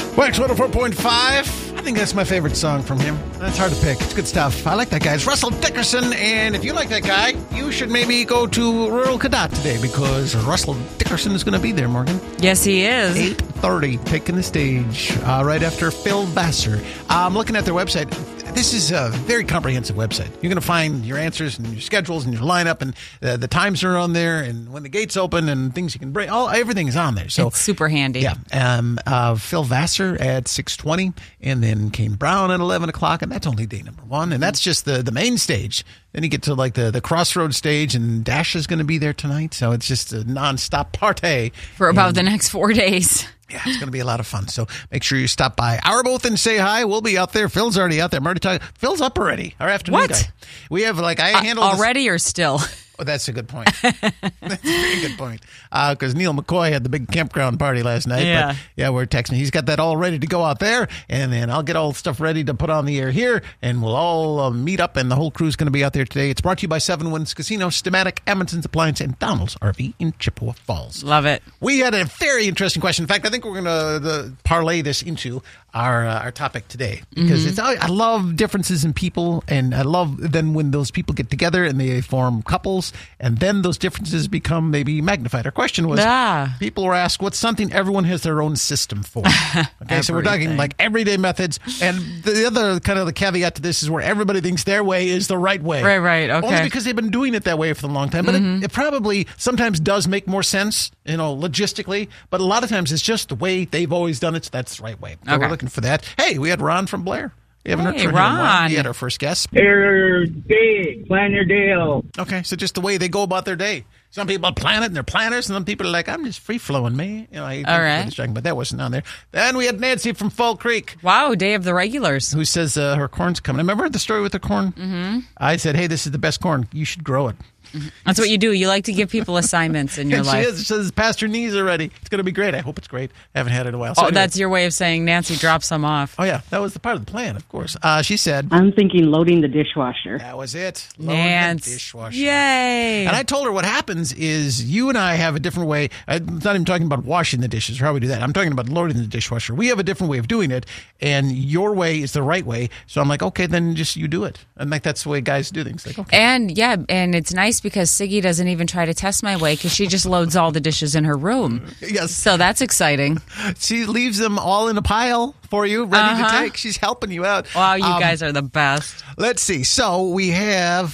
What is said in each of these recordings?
Wax 104.5. I think that's my favorite song from him. That's hard to pick. It's good stuff. I like that guy. It's Russell Dickerson, and if you like that guy, you should maybe go to Rural Cadott today because Russell Dickerson is going to be there, Morgan. Yes, he is. 8:30, taking the stage right after Phil Vassar. I'm looking at their website. This is a very comprehensive website. You're going to find your answers and your schedules and your lineup, and the times are on there, and when the gates open, and things you can bring. Everything is on there. So it's super handy. Yeah. Phil Vassar at 6:20, and then Kane Brown at 11 o'clock, and that's only day number one, and that's just the main stage. Then you get to like the Crossroads stage, and Dash is going to be there tonight, so it's just a nonstop party for about the next 4 days. Yeah, it's going to be a lot of fun. So make sure you stop by our booth and say hi. We'll be out there. Phil's already out there. I'm already talking. Phil's up already. Our afternoon guy. We have I handle already or still. Oh, that's a good point. That's a very good point. Because Neil McCoy had the big campground party last night. Yeah. But we're texting. He's got that all ready to go out there. And then I'll get all the stuff ready to put on the air here. And we'll all meet up. And the whole crew's going to be out there today. It's brought to you by Seven Winds Casino, Stamatic, Edmonton's Appliance, and Donald's RV in Chippewa Falls. Love it. We had a very interesting question. In fact, I think we're going to parlay this into our topic today. Because I love differences in people. And I love then when those people get together and they form couples. And then those differences become maybe magnified. Our question was, people were asked, what's something everyone has their own system for? Okay, so we're talking like everyday methods. And the other kind of the caveat to this is where everybody thinks their way is the right way. Right, okay. Only because they've been doing it that way for a long time. But it probably sometimes does make more sense, logistically. But a lot of times it's just the way they've always done it. So that's the right way. So we're looking for that. Hey, we had Ron from Blair. We haven't heard from him in a while. He had our first guest. Your day, plan your deal. Okay, so just the way they go about their day. Some people plan it and they're planners, and some people are like, I'm just free-flowing, me. All right. But that wasn't on there. Then we had Nancy from Fall Creek. Wow, day of the regulars. Who says her corn's coming. Remember the story with the corn? Mm-hmm. I said, hey, this is the best corn. You should grow it. That's what you do. You like to give people assignments in your life. She says, past her knees already. It's going to be great. I hope it's great. I haven't had it in a while. So anyway. That's your way of saying Nancy drop some off. Oh, yeah. That was the part of the plan, of course. She said, I'm thinking loading the dishwasher. That was it. Nance. The dishwasher. Yay. And I told her what happens is you and I have a different way. I'm not even talking about washing the dishes or how we do that. I'm talking about loading the dishwasher. We have a different way of doing it, and your way is the right way. So I'm like, okay, then just you do it. And that's the way guys do things. Like, okay. And it's nice because Siggy doesn't even try to test my way because she just loads all the dishes in her room. Yes. So that's exciting. She leaves them all in a pile for you, ready to take. She's helping you out. Wow, you guys are the best. Let's see. So we have...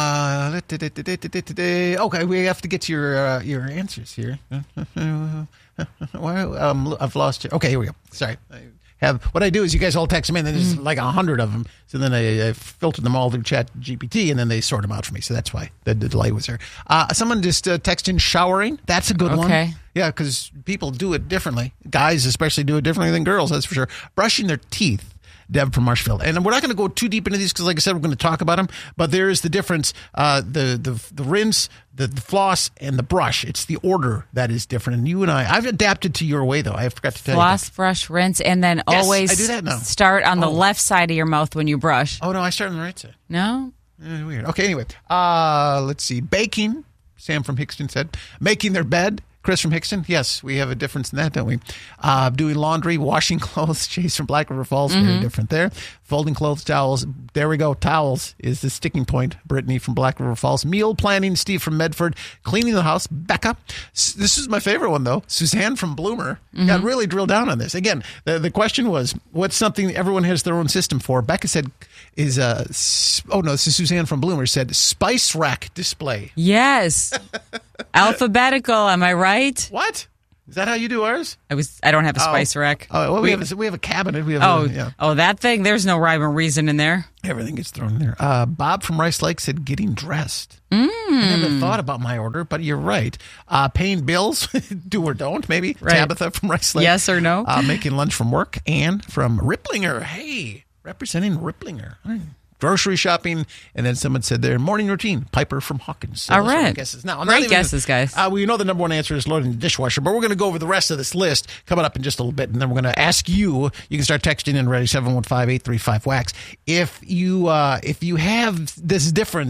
okay, we have to get to your answers here. I've lost you. Okay, here we go. Sorry. What I do is you guys all text them in, and there's like 100 of them. So then I filter them all through Chat GPT, and then they sort them out for me. So that's why the delay was there. Someone just texted in showering. That's a good one. Okay. Yeah, because people do it differently. Guys especially do it differently than girls, that's for sure. Brushing their teeth. Deb from Marshfield. And we're not going to go too deep into these because, like I said, we're going to talk about them. But there is the difference, the rinse, the floss, and the brush. It's the order that is different. And you and I've adapted to your way, though. I forgot to tell you. Floss, brush, rinse, and then always I do that now. Start on the left side of your mouth when you brush. Oh, no, I start on the right side. No? Weird. Okay, anyway. Let's see. Baking, Sam from Hickston said. Making their bed. Chris from Hickston, yes, we have a difference in that, don't we? Doing laundry, washing clothes, Chase from Black River Falls, very different there. Folding clothes, towels, there we go. Towels is the sticking point. Brittany from Black River Falls. Meal planning, Steve from Medford. Cleaning the house, Becca. This is my favorite one, though. Suzanne from Bloomer. Got really drilled down on this. Again, the question was, what's something everyone has their own system for? Becca said, this is Suzanne from Bloomer, said spice rack display. Yes. Alphabetical, am I right? What? Is that how you do ours? I don't have a spice rack. Oh, well, we have a cabinet. We have that thing. There's no rhyme or reason in there. Everything gets thrown in there. Bob from Rice Lake said getting dressed. I never thought about my order, but you're right. Paying bills, do or don't, maybe. Right. Tabitha from Rice Lake. Yes or no. Making lunch from work. Anne from Ripplinger. Hey, representing Ripplinger. Grocery shopping, and then someone said their morning routine. Piper from Hawkins. So all right. Guesses. Now, great guesses, guys. We know the number one answer is loading the dishwasher, but we're going to go over the rest of this list coming up in just a little bit, and then we're going to ask you. You can start texting in ready 715-835-WAX. If you have this difference,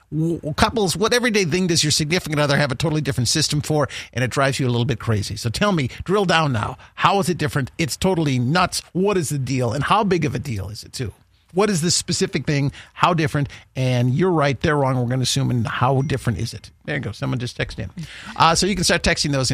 couples, what everyday thing does your significant other have a totally different system for, and it drives you a little bit crazy? So tell me, drill down now. How is it different? It's totally nuts. What is the deal? And how big of a deal is it, too? What is this specific thing? How different? And you're right, they're wrong. We're going to assume, and how different is it? There you go. Someone just texted in. So you can start texting those in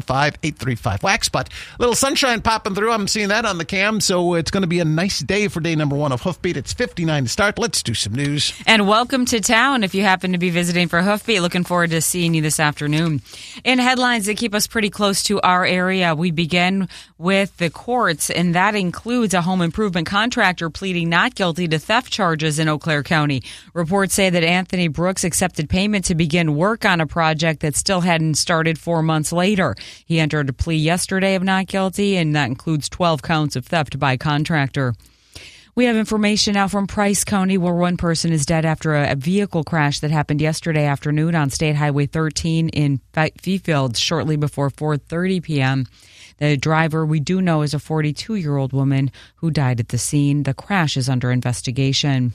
715-835-WAX. But little sunshine popping through. I'm seeing that on the cam. So it's going to be a nice day for day number 1 of Hoofbeat. It's 59 to start. Let's do some news. And welcome to town if you happen to be visiting for Hoofbeat. Looking forward to seeing you this afternoon. In headlines that keep us pretty close to our area, we begin with the courts, and that includes a home improvement contractor pleading not guilty to theft charges in Eau Claire County. Reports say that Anthony Brooks accepted payment to begin work on a project that still hadn't started 4 months later. He entered a plea yesterday of not guilty, and that includes 12 counts of theft by contractor. We have information now from Price County where one person is dead after a vehicle crash that happened yesterday afternoon on State Highway 13 in Fifield shortly before 4:30 p.m. The driver we do know is a 42-year-old woman who died at the scene. The crash is under investigation.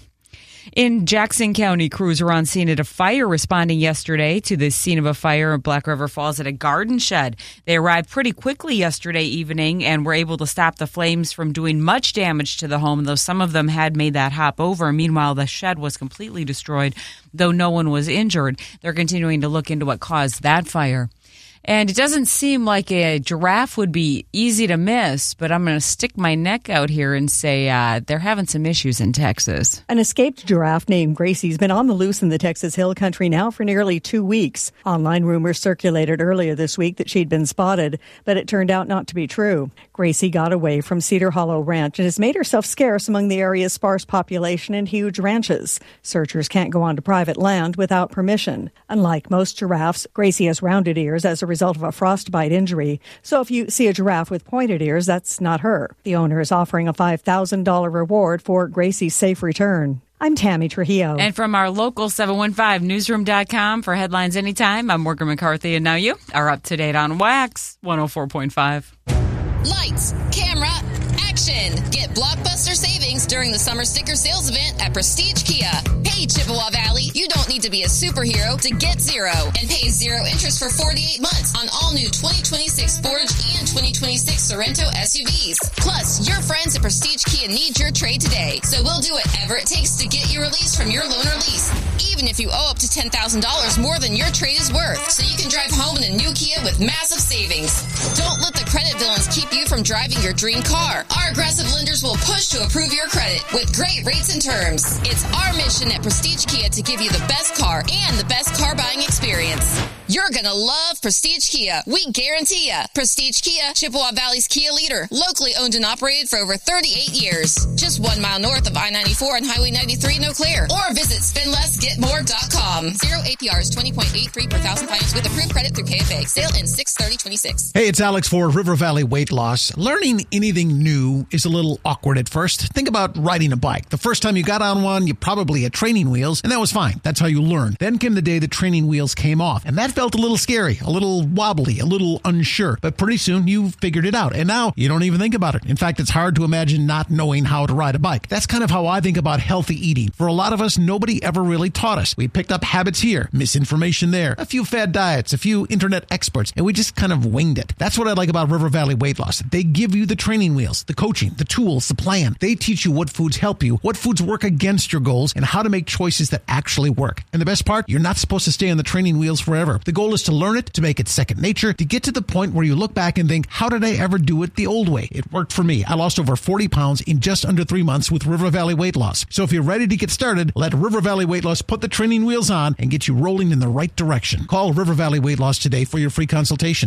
In Jackson County, crews were on scene at a fire responding yesterday to the scene of a fire in Black River Falls at a garden shed. They arrived pretty quickly yesterday evening and were able to stop the flames from doing much damage to the home, though some of them had made that hop over. Meanwhile, the shed was completely destroyed, though no one was injured. They're continuing to look into what caused that fire. And it doesn't seem like a giraffe would be easy to miss, but I'm going to stick my neck out here and say they're having some issues in Texas. An escaped giraffe named Gracie's been on the loose in the Texas Hill Country now for nearly 2 weeks. Online rumors circulated earlier this week that she'd been spotted, but it turned out not to be true. Gracie got away from Cedar Hollow Ranch and has made herself scarce among the area's sparse population and huge ranches. Searchers can't go onto private land without permission. Unlike most giraffes, Gracie has rounded ears as a result of a frostbite injury. So if you see a giraffe with pointed ears, that's not her. The owner is offering a $5,000 reward for Gracie's safe return. I'm Tammy Trujillo. And from our local 715newsroom.com for headlines anytime, I'm Morgan McCarthy, and now you are up to date on Wax 104.5. Lights, camera, action. Get blockbuster savings during the summer sticker sales event at Prestige Kia. Hey, Chippewa Valley, you don't need to be a superhero to get zero and pay zero interest for 48 months on all new 2026 Forge and 2026 Sorrento SUVs. Plus, your friends at Prestige Kia need your trade today, so we'll do whatever it takes to get you released from your loan or lease, even if you owe up to $10,000 more than your trade is worth, so you can drive home in a new Kia with massive savings. Don't let the credit villains keep you from driving your dream car. Our aggressive lenders will push to approve your credit with great rates and terms. It's our mission at Prestige Kia to give you the best car and the best car buying experience. You're gonna love Prestige Kia. We guarantee ya. Prestige Kia, Chippewa Valley's Kia leader. Locally owned and operated for over 38 years. Just 1 mile north of I-94 and Highway 93 in Eau Claire. Or visit spendlessgetmore.com. Zero APR is 20.83 per thousand finance with approved credit through KFA. Sale in 6/30/26. Hey, it's Alex for River Valley Weight Loss. Learning anything new is a little awkward at first. Think about riding a bike. The first time you got on one, you probably had training wheels, and that was fine. That's how you learned. Then came the day the training wheels came off, and that felt a little scary, a little wobbly, a little unsure. But pretty soon you figured it out, and now you don't even think about it. In fact, it's hard to imagine not knowing how to ride a bike. That's kind of how I think about healthy eating. For a lot of us, nobody ever really taught us. We picked up habits here, misinformation there, a few fad diets, a few internet experts, and we just kind of winged it. That's what I like about River Valley Weight Loss. They give you the training wheels, the coaching, the tools, the plan. They teach you what foods help you, what foods work against your goals, and how to make choices that actually work. And the best part, you're not supposed to stay on the training wheels forever. The goal is to learn it, to make it second nature, to get to the point where you look back and think, how did I ever do it the old way? It worked for me. I lost over 40 pounds in just under 3 months with River Valley Weight Loss. So if you're ready to get started, let River Valley Weight Loss put the training wheels on and get you rolling in the right direction. Call River Valley Weight Loss today for your free consultation.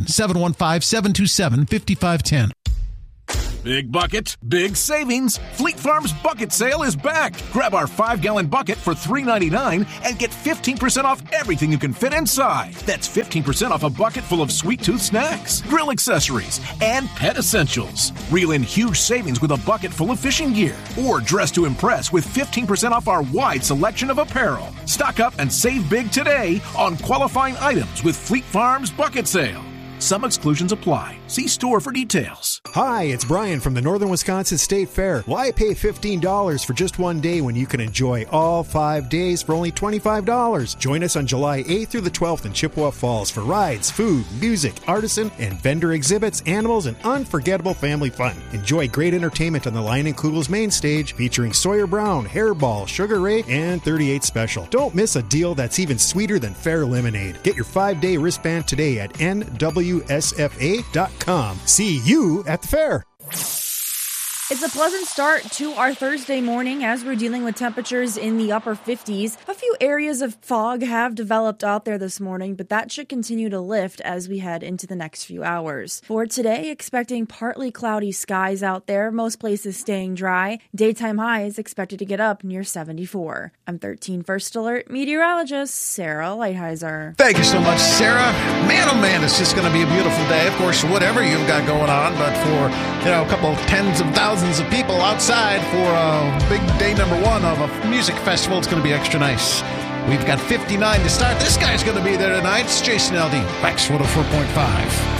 715-727-5510. Big bucket, big savings. Fleet Farm's bucket sale is back. Grab our 5-gallon bucket for $3.99 and get 15% off everything you can fit inside. That's 15% off a bucket full of sweet tooth snacks, grill accessories, and pet essentials. Reel in huge savings with a bucket full of fishing gear. Or dress to impress with 15% off our wide selection of apparel. Stock up and save big today on qualifying items with Fleet Farm's bucket sale. Some exclusions apply. See store for details. Hi, it's Brian from the Northern Wisconsin State Fair. Why pay $15 for just one day when you can enjoy all 5 days for only $25? Join us on July 8th through the 12th in Chippewa Falls for rides, food, music, artisan, and vendor exhibits, animals, and unforgettable family fun. Enjoy great entertainment on the Lion and Kugel's main stage featuring Sawyer Brown, Hairball, Sugar Ray, and 38 Special. Don't miss a deal that's even sweeter than Fair Lemonade. Get your 5-day wristband today at nwsfa.com. See you at the fair. It's a pleasant start to our Thursday morning as we're dealing with temperatures in the upper 50s. A few areas of fog have developed out there this morning, but that should continue to lift as we head into the next few hours. For today, expecting partly cloudy skies out there, most places staying dry. Daytime highs expected to get up near 74. I'm 13 First Alert meteorologist Sarah Lighthizer. Thank you so much, Sarah. Man, oh man, it's just going to be a beautiful day. Of course, whatever you've got going on, but for, a couple tens of thousands of people outside for a big day number one of a music festival, it's going to be extra nice. We've got 59 to start. This guy's going to be there tonight. It's Jason Aldean, Wax 104.5.